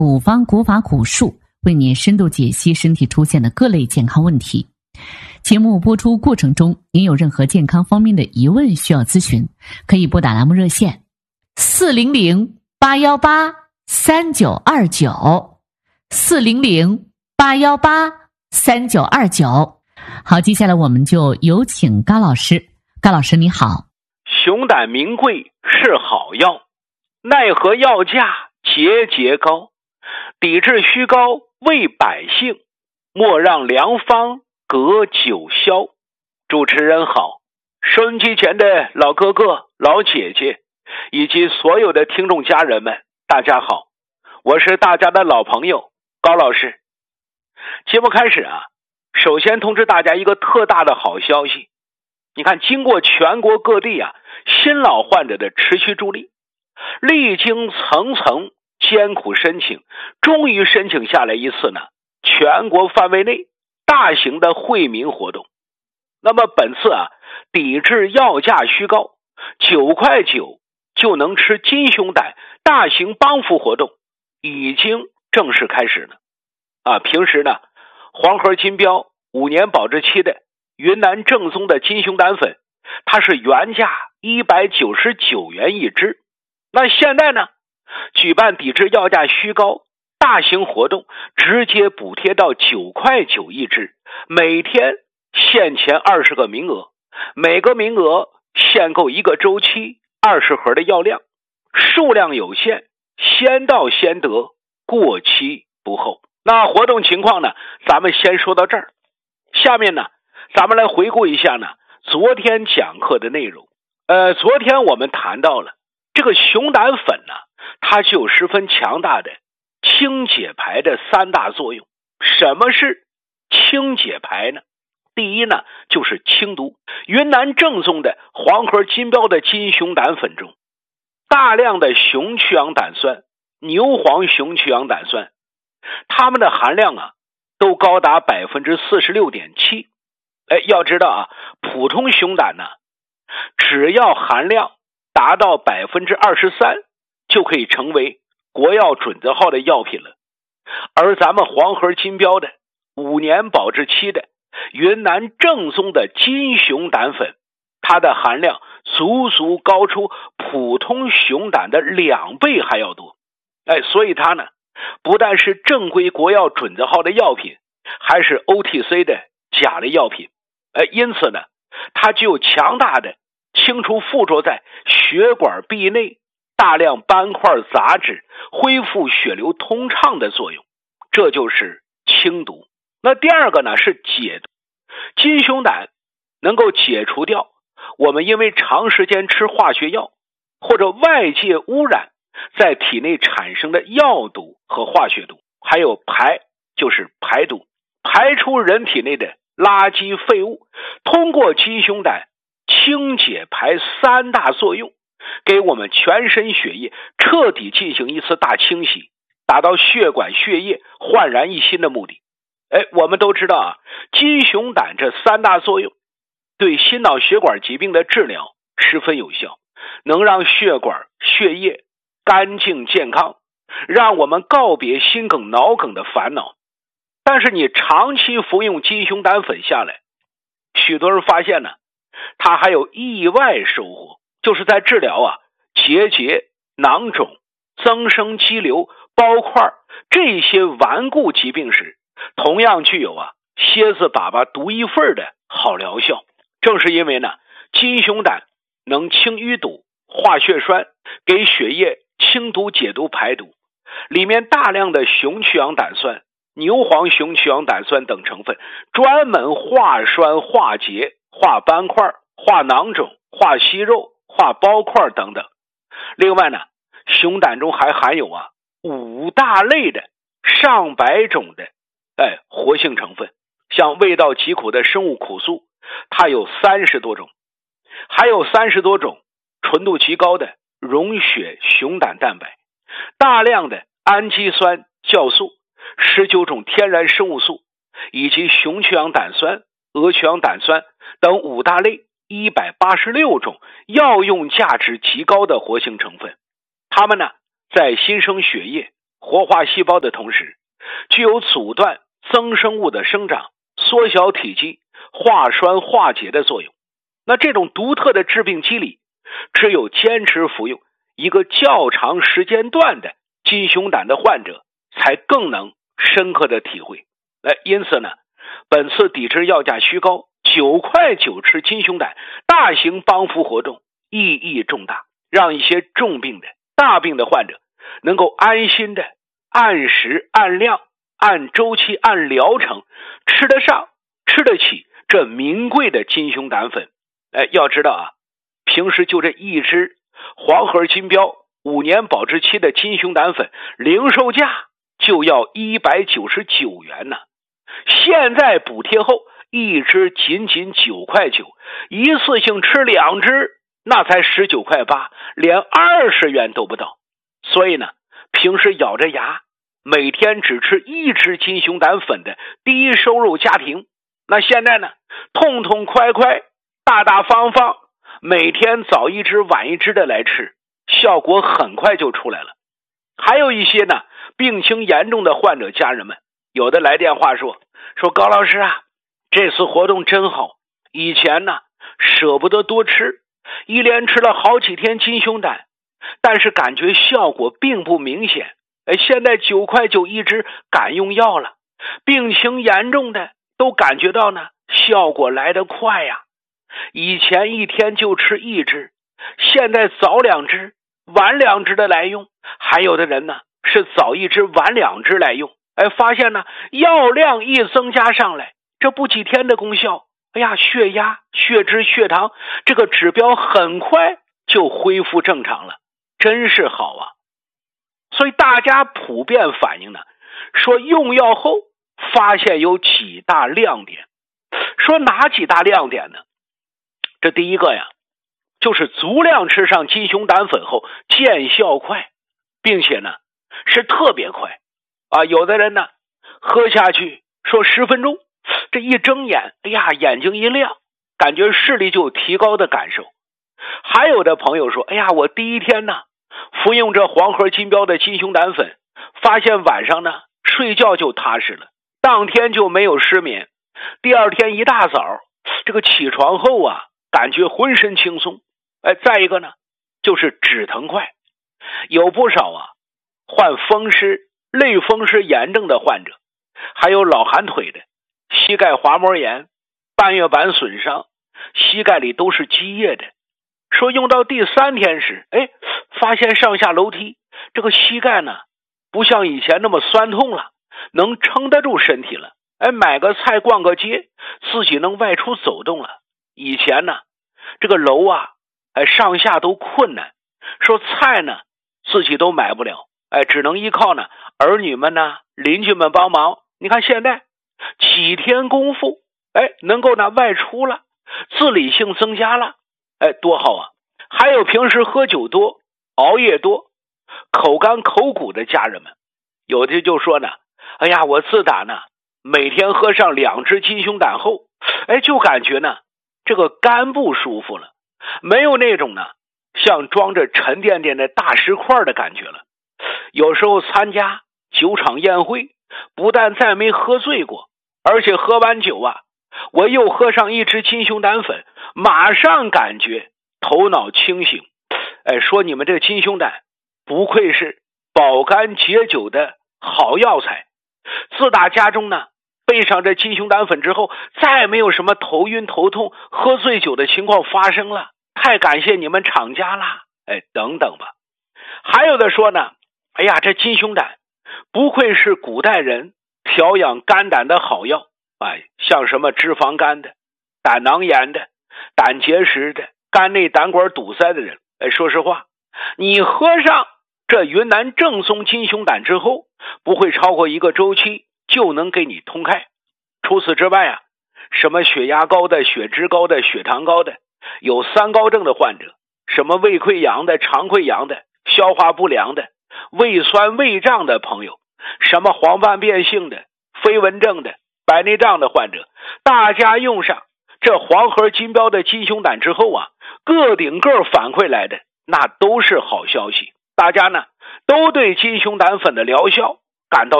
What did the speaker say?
古方古法古术，为您深度解析身体出现的各类健康问题。节目播出过程中，您有任何健康方面的疑问需要咨询，可以拨打栏目热线400-818-3929，400-818-3929。好，接下来我们就有请高老师。高老师你好。 熊胆名贵是好药，奈何药价节节高，抵制虚高为百姓，莫让良方隔九霄。主持人好，收音机前的老哥哥老姐姐以及所有的听众家人们，大家好，我是大家的老朋友高老师。节目开始首先通知大家一个特大的好消息。你看，经过全国各地新老患者的持续助力，历经层层艰苦申请，终于申请下来一次全国范围内大型的惠民活动。那么本次抵制药价虚高，9块9就能吃金熊胆大型帮扶活动已经正式开始了。平时黄河金标5年保质期的云南正宗的金熊胆粉，它是原价199元一支。那现在举办抵制药价虚高大型活动，直接补贴到9块9一支，每天限前20个名额，每个名额限购1个周期20盒的药量，数量有限，先到先得，过期不候。那活动情况咱们先说到这儿。下面咱们来回顾一下昨天讲课的内容。昨天我们谈到了这个熊胆粉它具有十分强大的清解排的3大作用。什么是清解排呢？第一就是清毒。云南正宗的黄河金标的金熊胆粉中，大量的熊曲氧胆酸、牛黄熊曲氧胆酸，它们的含量都高达 46.7%。要知道普通熊胆只要含量达到 23%就可以成为国药准字号的药品了。而咱们黄河金标的5年保质期的云南正宗的金熊胆粉，它的含量足足高出普通熊胆的2倍还要多。所以它不但是正规国药准字号的药品，还是 OTC 的假的药品。因此它具有强大的清除附着在血管壁内大量斑块杂质，恢复血流通畅的作用，这就是清毒。那第二个是解毒。金熊胆能够解除掉我们因为长时间吃化学药或者外界污染在体内产生的药毒和化学毒。还有排，就是排毒，排出人体内的垃圾废物，通过金熊胆清解排3大作用，给我们全身血液彻底进行一次大清洗，达到血管血液焕然一新的目的。我们都知道金熊胆这3大作用对心脑血管疾病的治疗十分有效，能让血管血液干净健康，让我们告别心梗脑梗的烦恼。但是你长期服用金熊胆粉下来，许多人发现它还有意外收获，就是在治疗结节、囊肿、增生肌瘤、包块这些顽固疾病时，同样具有蝎子粑粑独一份的好疗效。正是因为金熊胆能清淤堵、化血栓，给血液清毒解毒排毒，里面大量的熊曲氧胆酸、牛黄熊曲氧胆酸等成分专门化栓、化结、化斑块、化囊肿、化息肉、化包块等等。另外熊胆中还含有5大类的上百种的活性成分，像味道极苦的生物苦素，它有30多种，还有30多种纯度极高的溶血熊胆蛋白，大量的氨基酸酵素，19种天然生物素，以及熊曲氧胆酸、鹅曲氧胆酸等5大类186种药用价值极高的活性成分。它们在新生血液、 活化细胞的同时，具有阻断增生物的生长、缩小体积、化栓化解的作用。那这种独特的致病机理，只有坚持服用一个较长时间段的金熊胆的患者才更能深刻的体会。因此呢，本次抵制药价虚高9块9吃金熊胆大型帮扶活动意义重大，让一些重病的大病的患者能够安心的按时按量按周期按疗程吃得上吃得起这名贵的金熊胆粉。要知道啊，平时就这一支黄河金标5年保质期的金熊胆粉零售价就要199元呢，现在补贴后一支仅9块9，一次性吃2支那才19块8，连20元都不到。所以呢，平时咬着牙每天只吃1支金熊胆粉的低收入家庭，那现在呢，痛痛快快大大方方每天早1支晚1支的来吃，效果很快就出来了。还有一些呢病情严重的患者家人们，有的来电话说高老师啊，这次活动真好，以前呢舍不得多吃，一连吃了好几天金熊胆，但是感觉效果并不明显。现在9块9一支敢用药了，病情严重的都感觉到呢效果来得快呀。以前一天就吃1支，现在早2支晚2支的来用，还有的人呢是早1支晚2支来用。发现呢药量一增加上来，这不几天的功效，血压血脂血糖这个指标很快就恢复正常了，真是好啊。所以大家普遍反映呢，说用药后发现有几大亮点。说哪几大亮点呢？这第一个呀，就是足量吃上金熊胆粉后见效快，并且呢是特别快啊。有的人呢喝下去说10分钟，这一睁眼眼睛一亮，感觉视力就有提高的感受。还有的朋友说我第一天呢服用这黄河金标的金熊胆粉，发现晚上呢睡觉就踏实了，当天就没有失眠，第二天一大早这个起床后啊感觉浑身轻松。再一个呢就是止疼快，有不少啊患风湿类风湿炎症的患者，还有老寒腿的、膝盖滑膜炎、半月板损伤，膝盖里都是积液的，说用到第3天时发现上下楼梯这个膝盖呢不像以前那么酸痛了，能撑得住身体了。买个菜逛个街自己能外出走动了。以前呢这个楼啊上下都困难，说菜呢自己都买不了，只能依靠呢儿女们呢邻居们帮忙。你看现在几天功夫能够呢外出了，自理性增加了，多好啊。还有平时喝酒多熬夜多口干口苦的家人们，有的就说呢我自打呢每天喝上2支金熊胆后就感觉呢这个肝不舒服了，没有那种呢像装着沉甸甸的大石块的感觉了。有时候参加酒场宴会，不但再没喝醉过，而且喝完酒啊我又喝上1支金熊胆粉，马上感觉头脑清醒。说你们这金熊胆不愧是保肝解酒的好药材。自打家中呢备上这金熊胆粉之后，再没有什么头晕头痛喝醉酒的情况发生了，太感谢你们厂家啦，等等吧。还有的说呢这金熊胆不愧是古代人调养肝胆的好药，像什么脂肪肝的、胆囊炎的、胆结石的、肝内胆管堵塞的人，说实话，你喝上这云南正宗金熊胆之后，不会超过1个周期就能给你通开。除此之外啊，什么血压高的、血脂高的、血糖高的，有3高症的患者，什么胃溃疡的、肠溃疡的、消化不良的、胃酸胃胀的朋友，什么黄斑变性的、飞蚊症的、白内障的患者，大家用上这黄河金标的金熊胆之后啊，个顶个反馈来的那都是好消息。大家呢都对金熊胆粉的疗效感到